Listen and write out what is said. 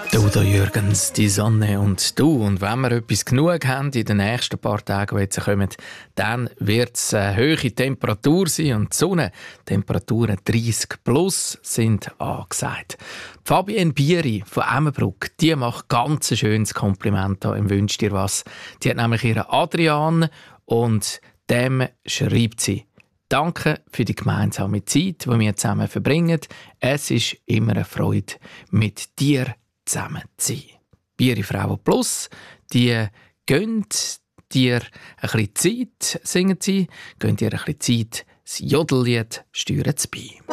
Der Udo Jürgens, die Sonne und du. Und wenn wir etwas genug haben in den nächsten paar Tagen, die jetzt kommen, dann wird es eine hohe Temperatur sein und die Sonnentemperaturen 30 plus sind angesagt. Fabienne Bieri von Emmenbruck, die macht ganz ein schönes Kompliment an im «Wünsch dir was». Die hat nämlich ihren Adrian und dem schreibt sie: «Danke für die gemeinsame Zeit, die wir zusammen verbringen. Es ist immer eine Freude, mit dir zusammen zu sein.» Bieri Frauen Plus, die gönnt dir ein bisschen Zeit, singen sie, gönnt dir ein bisschen Zeit, das Jodellied steuern sie bei.